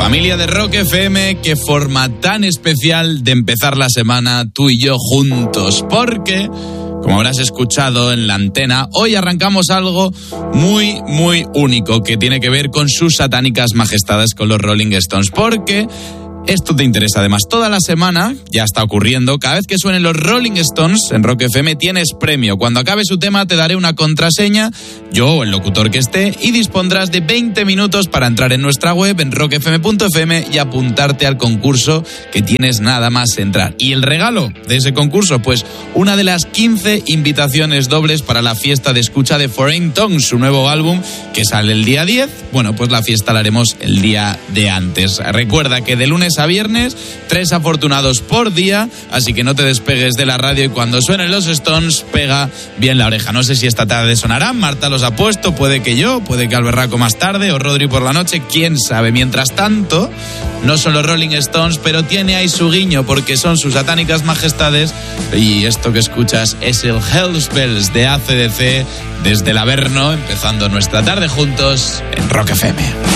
Familia de Rock FM, qué forma tan especial de empezar la semana tú y yo juntos, porque, como habrás escuchado en la antena, hoy arrancamos algo muy, muy único que tiene que ver con sus satánicas majestades, con los Rolling Stones, porque esto te interesa. Además, toda la semana ya está ocurriendo. Cada vez que suenen los Rolling Stones en Rock FM tienes premio. Cuando acabe su tema te daré una contraseña, yo o el locutor que esté, y dispondrás de 20 minutos para entrar en nuestra web en rockfm.fm y apuntarte al concurso, que tienes nada más entrar. Y el regalo de ese concurso, pues una de las 15 invitaciones dobles para la fiesta de escucha de Foreign Tongues, su nuevo álbum que sale el día 10. Bueno, pues la fiesta la haremos el día de antes. Recuerda que de lunes a viernes, 3 afortunados por día, así que no te despegues de la radio y cuando suenen los Stones, pega bien la oreja. No sé si esta tarde sonarán, Marta los ha puesto, puede que yo, puede que Alberraco más tarde o Rodri por la noche, quién sabe. Mientras tanto, no son los Rolling Stones, pero tiene ahí su guiño porque son sus satánicas majestades, y esto que escuchas es el Hell's Bells de AC/DC desde el Averno, empezando nuestra tarde juntos en Rock FM.